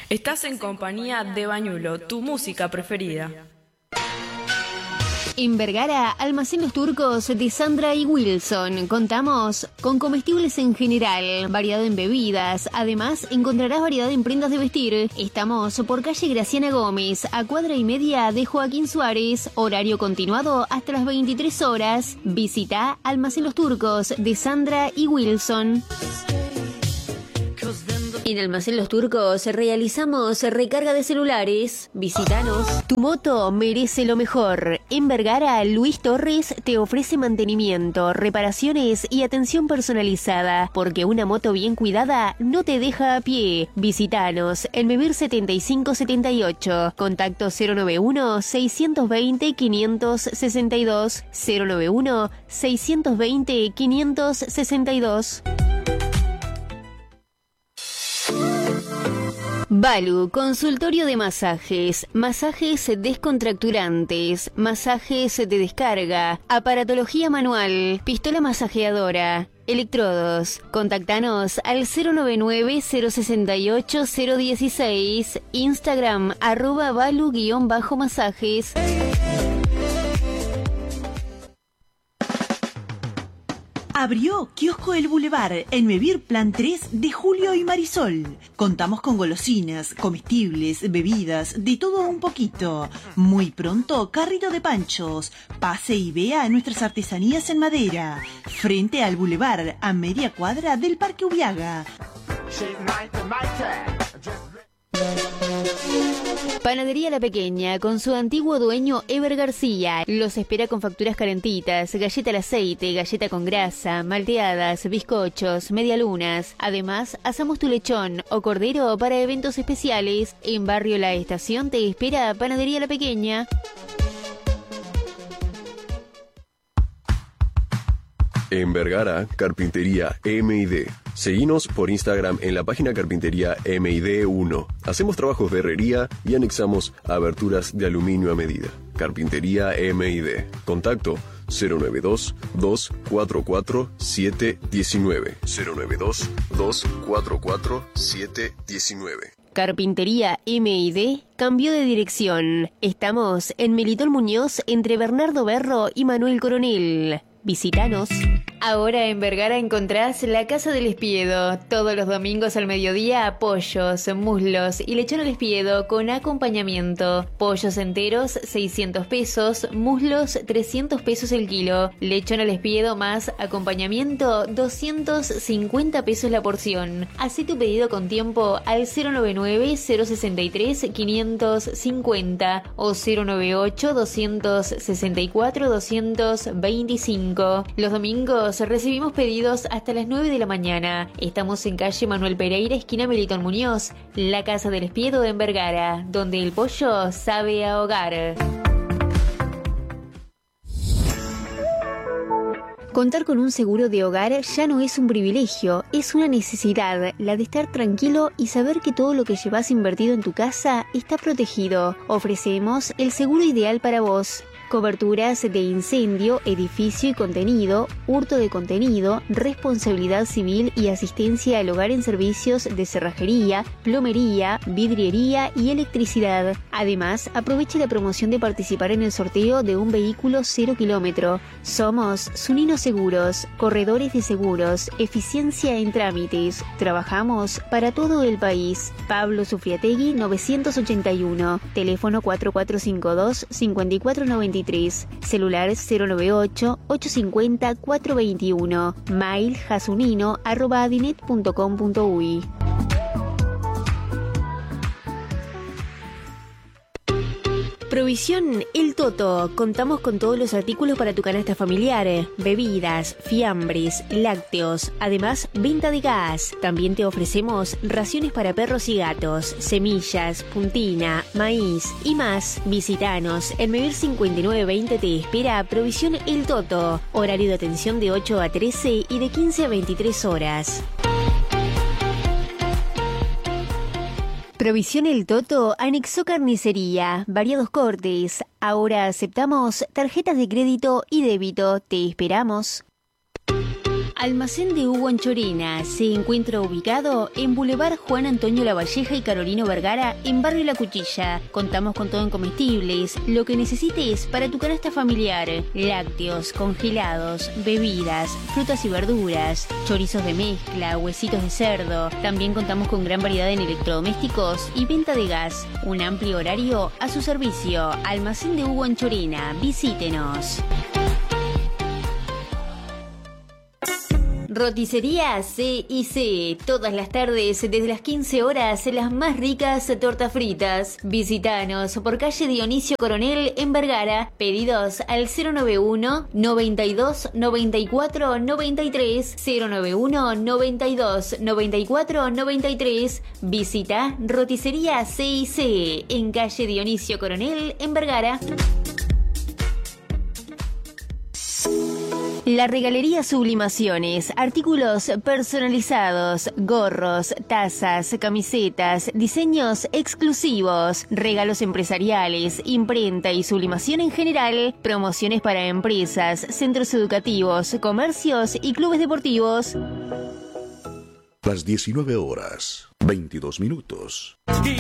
Estás en compañía de Bañulo, tu música preferida. En Vergara, Almacén Los Turcos de Sandra y Wilson. Contamos con comestibles en general, variedad en bebidas. Además, encontrarás variedad en prendas de vestir. Estamos por calle Graciana Gómez, a cuadra y media de Joaquín Suárez. Horario continuado hasta las 23 horas. Visita Almacén Los Turcos de Sandra y Wilson. En Almacén Los Turcos realizamos recarga de celulares. Visítanos. Tu moto merece lo mejor. En Vergara, Luis Torres te ofrece mantenimiento, reparaciones y atención personalizada, porque una moto bien cuidada no te deja a pie. Visítanos en Mevir 7578. Contacto 091-620-562. 091-620-562. Balu, consultorio de masajes, masajes descontracturantes, masajes de descarga, aparatología manual, pistola masajeadora, electrodos. Contactanos al 099-068-016, Instagram @balu_masajes. Abrió Kiosco El Boulevard en Mevir Plan 3 de Julio y Marisol. Contamos con golosinas, comestibles, bebidas, de todo un poquito. Muy pronto, carrito de panchos. Pase y vea nuestras artesanías en madera. Frente al Boulevard, a media cuadra del Parque Ubiaga. Panadería La Pequeña, con su antiguo dueño Eber García. Los espera con facturas calentitas, galleta al aceite, galleta con grasa, malteadas, bizcochos, medialunas. Además, asamos tu lechón o cordero para eventos especiales. En Barrio La Estación te espera Panadería La Pequeña. En Vergara, Carpintería M&D. Seguinos por Instagram en la página Carpintería M&D1. Hacemos trabajos de herrería y anexamos aberturas de aluminio a medida. Carpintería M&D. Contacto 092-244-719. 092-244-719. Carpintería M&D cambió de dirección. Estamos en Melitón Muñoz, entre Bernardo Berro y Manuel Coronel. Visítanos. Ahora en Vergara encontrás la Casa del Espiedo. Todos los domingos al mediodía, pollos, muslos y lechón al espiedo con acompañamiento. Pollos enteros, 600 pesos. Muslos, 300 pesos el kilo. Lechón al espiedo más acompañamiento, 250 pesos la porción. Hacé tu pedido con tiempo al 099-063-550 o 098-264-225. Los domingos recibimos pedidos hasta las 9 de la mañana. Estamos en calle Manuel Pereira, esquina Melitón Muñoz, la Casa del Espiedo en Vergara, donde el pollo sabe a hogar. Contar con un seguro de hogar ya no es un privilegio, es una necesidad, la de estar tranquilo y saber que todo lo que llevas invertido en tu casa está protegido. Ofrecemos el seguro ideal para vos. Coberturas de incendio, edificio y contenido, hurto de contenido, responsabilidad civil y asistencia al hogar en servicios de cerrajería, plomería, vidriería y electricidad. Además, aproveche la promoción de participar en el sorteo de un vehículo 0 kilómetro. Somos Sunino Seguros, corredores de seguros, eficiencia en trámites. Trabajamos para todo el país. Pablo Sufriategui 981, teléfono 4452-5493. Celular 098-850-421. Mail jasunino@adinet.com.uy. Provisión El Toto. Contamos con todos los artículos para tu canasta familiar, bebidas, fiambres, lácteos, además venta de gas. También te ofrecemos raciones para perros y gatos, semillas, puntina, maíz y más. Visítanos en Mevir 5920 te espera Provisión El Toto. Horario de atención de 8 a 13 y de 15 a 23 horas. Provisión El Toto anexó carnicería, variados cortes. Ahora aceptamos tarjetas de crédito y débito. Te esperamos. Almacén de Hugo Anchorena se encuentra ubicado en Boulevard Juan Antonio Lavalleja y Carolino Vergara, en Barrio La Cuchilla. Contamos con todo en comestibles, lo que necesites para tu canasta familiar: lácteos, congelados, bebidas, frutas y verduras, chorizos de mezcla, huesitos de cerdo. También contamos con gran variedad en electrodomésticos y venta de gas. Un amplio horario a su servicio. Almacén de Hugo Anchorena. Visítenos. Roticería C&C, todas las tardes desde las 15 horas, las más ricas tortas fritas. Visítanos por calle Dionisio Coronel en Vergara. Pedidos al 091 92 94 93, 091 92 94 93. Visita Roticería C&C en calle Dionisio Coronel en Vergara. La Regalería Sublimaciones, artículos personalizados, gorros, tazas, camisetas, diseños exclusivos, regalos empresariales, imprenta y sublimación en general, promociones para empresas, centros educativos, comercios y clubes deportivos. Las 19 horas, 22 minutos.